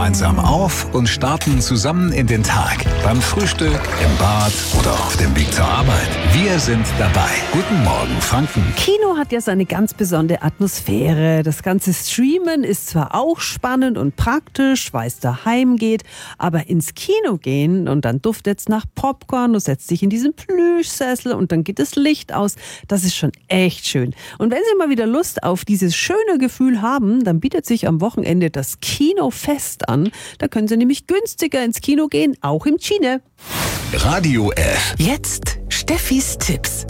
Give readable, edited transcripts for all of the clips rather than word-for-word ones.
gemeinsam auf und starten zusammen in den Tag. Beim Frühstück, im Bad oder auf dem Weg zur Arbeit. Wir sind dabei. Guten Morgen, Franken. Kino hat ja seine ganz besondere Atmosphäre. Das ganze Streamen ist zwar auch spannend und praktisch, weil es daheim geht, aber ins Kino gehen und dann duftet es nach Popcorn, du setzt dich in diesen Plüschsessel und dann geht das Licht aus. Das ist schon echt schön. Und wenn Sie mal wieder Lust auf dieses schöne Gefühl haben, dann bietet sich am Wochenende das Kinofest an. Da können Sie nämlich günstiger ins Kino gehen, auch im Cine. Radio F. Jetzt Steffis Tipps.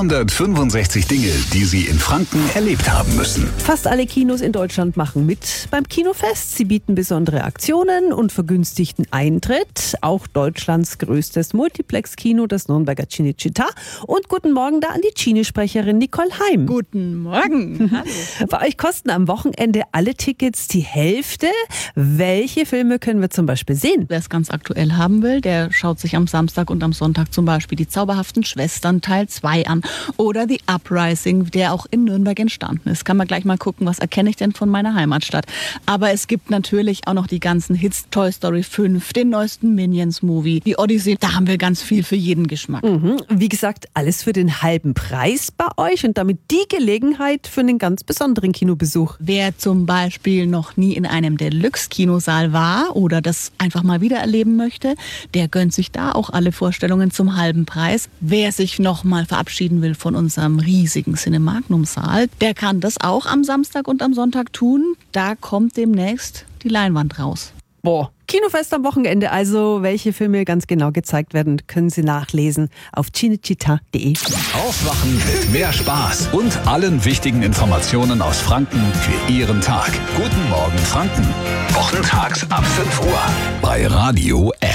365 Dinge, die Sie in Franken erlebt haben müssen. Fast alle Kinos in Deutschland machen mit beim Kinofest. Sie bieten besondere Aktionen und vergünstigten Eintritt. Auch Deutschlands größtes Multiplex-Kino, das Nürnberger Cinecittà. Und guten Morgen da an die Cine-Sprecherin Nicole Heim. Guten Morgen. Hallo. Bei euch kosten am Wochenende alle Tickets die Hälfte. Welche Filme können wir zum Beispiel sehen? Wer es ganz aktuell haben will, der schaut sich am Samstag und am Sonntag zum Beispiel die Zauberhaften Schwestern Teil 2 an oder The Uprising, der auch in Nürnberg entstanden ist. Kann man gleich mal gucken, was erkenne ich denn von meiner Heimatstadt. Aber es gibt natürlich auch noch die ganzen Hits, Toy Story 5, den neuesten Minions-Movie, die Odyssey. Da haben wir ganz viel für jeden Geschmack. Wie gesagt, alles für den halben Preis bei euch und damit die Gelegenheit für einen ganz besonderen Kinobesuch. Wer zum Beispiel noch nie in einem Deluxe-Kinosaal war oder das einfach mal wieder erleben möchte, der gönnt sich da auch alle Vorstellungen zum halben Preis. Wer sich noch mal verabschieden will von unserem riesigen Cinemagnum-Saal, der kann das auch am Samstag und am Sonntag tun. Da kommt demnächst die Leinwand raus. Boah, Kinofest am Wochenende. Also, welche Filme ganz genau gezeigt werden, können Sie nachlesen auf cinecittà.de. Aufwachen mit mehr Spaß und allen wichtigen Informationen aus Franken für Ihren Tag. Guten Morgen, Franken. Wochentags ab 5 Uhr bei Radio F.